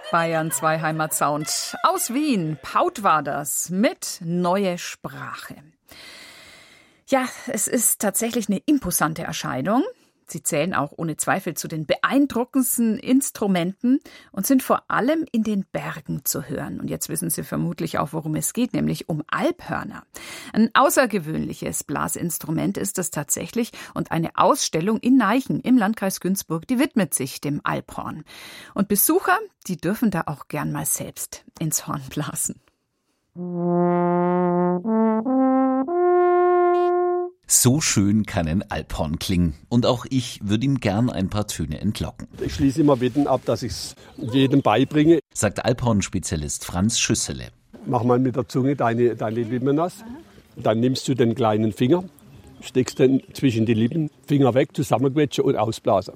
Bayern 2 Heimatsound. Aus Wien, Paut war das, mit Neue Sprache. Ja, es ist tatsächlich eine imposante Erscheinung. Sie zählen auch ohne Zweifel zu den beeindruckendsten Instrumenten und sind vor allem in den Bergen zu hören. Und jetzt wissen Sie vermutlich auch, worum es geht, nämlich um Alphörner. Ein außergewöhnliches Blasinstrument ist es tatsächlich und eine Ausstellung in Neichen im Landkreis Günzburg, die widmet sich dem Alphorn. Und Besucher, die dürfen da auch gern mal selbst ins Horn blasen. So schön kann ein Alphorn klingen. Und auch ich würde ihm gern ein paar Töne entlocken. Ich schließe immer Wetten ab, dass ich es jedem beibringe. Sagt Alphorn-Spezialist Franz Schüssele. Mach mal mit der Zunge deine Lippen nass. Dann nimmst du den kleinen Finger, steckst den zwischen die Lippen, Finger weg, zusammenquetschen und ausblasen.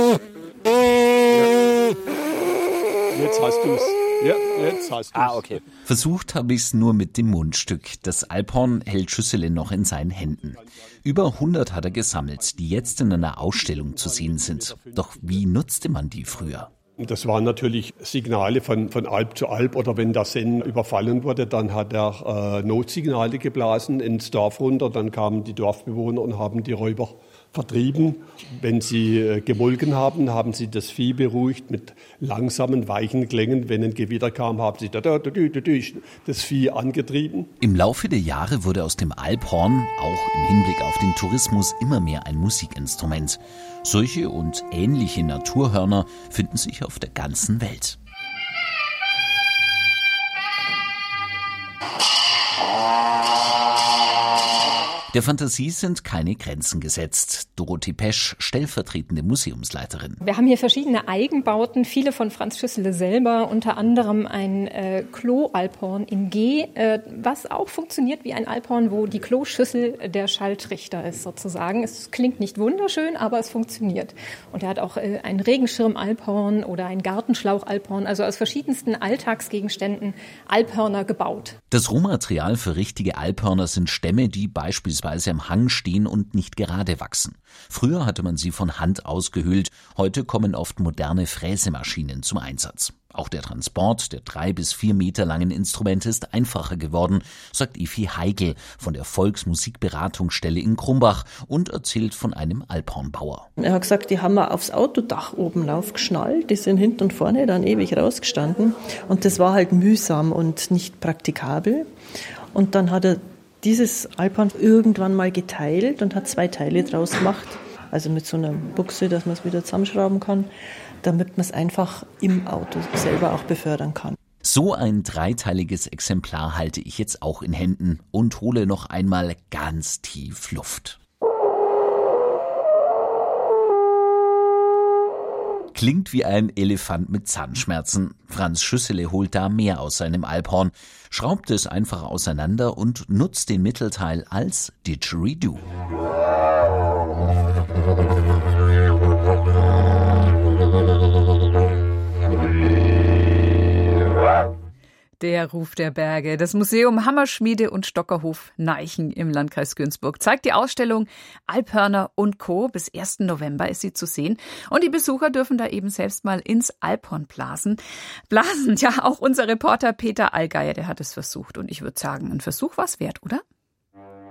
Jetzt hast du es. Ja, jetzt hast du es. Okay. Versucht habe ich es nur mit dem Mundstück. Das Alphorn hält Schüssele noch in seinen Händen. Über 100 hat er gesammelt, die jetzt in einer Ausstellung zu sehen sind. Doch wie nutzte man die früher? Das waren natürlich Signale von Alp zu Alp. Oder wenn der Senn überfallen wurde, dann hat er Notsignale geblasen ins Dorf runter. Dann kamen die Dorfbewohner und haben die Räuber vertrieben. Wenn sie gemolken haben, haben sie das Vieh beruhigt mit langsamen, weichen Klängen. Wenn ein Gewitter kam, haben sie das Vieh angetrieben. Im Laufe der Jahre wurde aus dem Alphorn, auch im Hinblick auf den Tourismus, immer mehr ein Musikinstrument. Solche und ähnliche Naturhörner finden sich auf der ganzen Welt. Der Fantasie sind keine Grenzen gesetzt. Dorothee Pesch, stellvertretende Museumsleiterin. Wir haben hier verschiedene Eigenbauten, viele von Franz Schüssele selber, unter anderem ein Klo-Alphorn in G, was auch funktioniert wie ein Alphorn, wo die Kloschüssel der Schalltrichter ist sozusagen. Es klingt nicht wunderschön, aber es funktioniert. Und er hat auch ein Regenschirm-Alphorn oder ein Gartenschlauch-Alphorn, also aus verschiedensten Alltagsgegenständen Alphörner gebaut. Das Rohmaterial für richtige Alphörner sind Stämme, die beispielsweise am Hang stehen und nicht gerade wachsen. Früher hatte man sie von Hand ausgehöhlt, heute kommen oft moderne Fräsemaschinen zum Einsatz. Auch der Transport der 3 bis 4 Meter langen Instrumente ist einfacher geworden, sagt Ifi Heigl von der Volksmusikberatungsstelle in Krumbach und erzählt von einem Alphornbauer. Er hat gesagt, die haben wir aufs Autodach oben aufgeschnallt, die sind hinten und vorne dann ewig rausgestanden und das war halt mühsam und nicht praktikabel. Und dann hat er dieses Alphorn irgendwann mal geteilt und hat 2 Teile draus gemacht. Also mit so einer Buchse, dass man es wieder zusammenschrauben kann, damit man es einfach im Auto selber auch befördern kann. So ein 3-teiliges Exemplar halte ich jetzt auch in Händen und hole noch einmal ganz tief Luft. Klingt wie ein Elefant mit Zahnschmerzen. Franz Schüssele holt da mehr aus seinem Alphorn, schraubt es einfach auseinander und nutzt den Mittelteil als Didgeridoo. Der Ruf der Berge. Das Museum Hammerschmiede und Stockerhof Neichen im Landkreis Günzburg zeigt die Ausstellung Alphörner und Co. Bis 1. November ist sie zu sehen. Und die Besucher dürfen da eben selbst mal ins Alphorn blasen. Ja, auch unser Reporter Peter Allgeier, der hat es versucht. Und ich würde sagen, ein Versuch war's wert, oder?